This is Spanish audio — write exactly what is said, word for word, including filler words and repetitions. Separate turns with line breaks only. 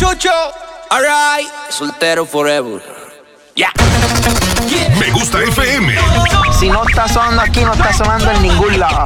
Chucho, alright, soltero forever. Yeah.
Me gusta F M.
Si no está sonando aquí, no está sonando en ningún lado.